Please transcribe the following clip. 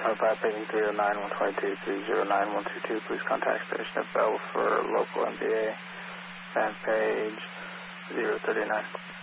bypassing 309-122-309-122. Please contact station at Bell for local MBA. Fan page 039.